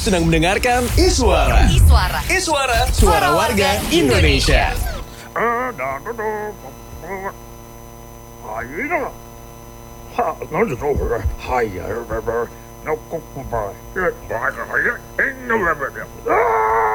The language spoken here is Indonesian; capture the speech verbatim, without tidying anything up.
sedang mendengarkan Iswara. Iswara. Iswara, suara warga Indonesia. Hai,